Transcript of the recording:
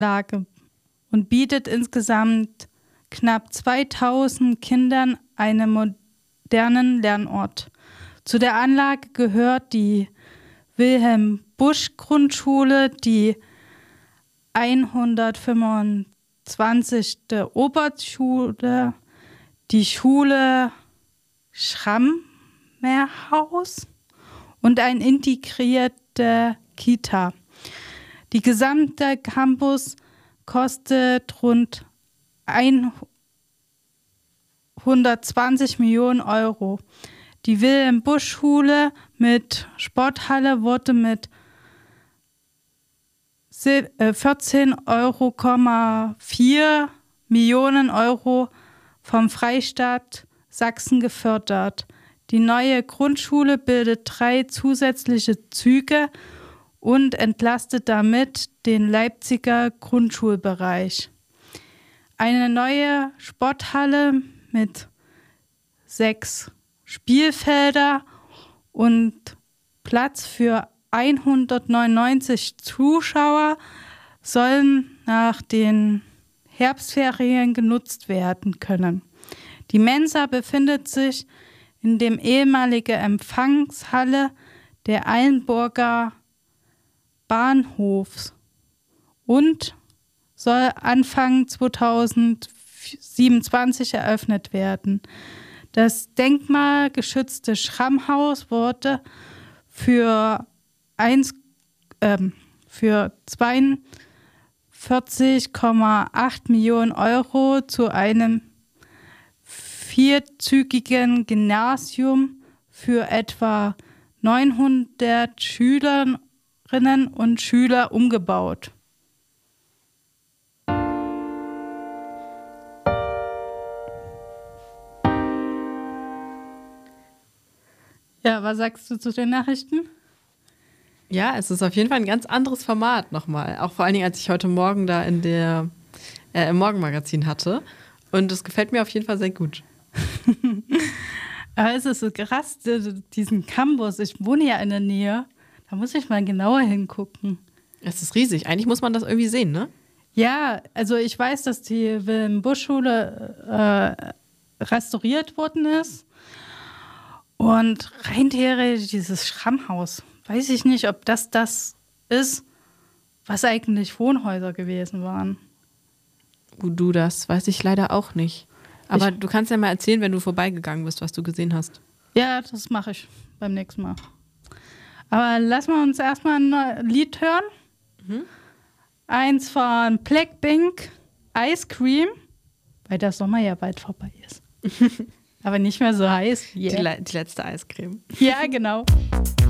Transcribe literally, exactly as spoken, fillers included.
Lage und bietet insgesamt knapp zweitausend Kindern einen modernen Lernort. Zu der Anlage gehört die Wilhelm-Busch-Grundschule, die hundertfünfundzwanzigste. Oberschule, die Schule Schrammerhaus und ein integrierte Kita. Die gesamte Campus kostet rund hundertzwanzig Millionen Euro. Die Wilhelm-Busch-Schule mit Sporthalle wurde mit vierzehn Komma vier Millionen Euro vom Freistaat Sachsen gefördert. Die neue Grundschule bildet drei zusätzliche Züge und entlastet damit den Leipziger Grundschulbereich. Eine neue Sporthalle mit sechs Spielfelder und Platz für hundertneunundneunzig Zuschauer sollen nach den Herbstferien genutzt werden können. Die Mensa befindet sich in dem ehemaligen Empfangshalle der Eilenburger Bahnhofs und soll Anfang zweitausendsiebenundzwanzig eröffnet werden. Das denkmalgeschützte Schrammhaus wurde für, eins, ähm, für zweiundvierzig Komma acht Millionen Euro zu einem vierzügigen Gymnasium für etwa neunhundert Schülerinnen und Schüler umgebaut. Ja, was sagst du zu den Nachrichten? Ja, es ist auf jeden Fall ein ganz anderes Format nochmal. Auch vor allen Dingen, als ich heute Morgen da in der, äh, im Morgenmagazin hatte. Und es gefällt mir auf jeden Fall sehr gut. Aber es ist so krass, diesen Campus. Ich wohne ja in der Nähe. Da muss ich mal genauer hingucken. Es ist riesig. Eigentlich muss man das irgendwie sehen, ne? Ja, also ich weiß, dass die Wilhelm-Busch-Schule äh, restauriert worden ist. Und rein theoretisch dieses Schrammhaus. Weiß ich nicht, ob das das ist, was eigentlich Wohnhäuser gewesen waren. Du, das weiß ich leider auch nicht. Aber ich, du kannst ja mal erzählen, wenn du vorbeigegangen bist, was du gesehen hast. Ja, das mache ich beim nächsten Mal. Aber lassen wir uns erstmal ein Lied hören. Mhm. Eins von Blackpink, Ice Cream, weil der Sommer ja bald vorbei ist. Aber nicht mehr so heiß. Yeah. Die, die letzte Eiscreme. Ja, genau.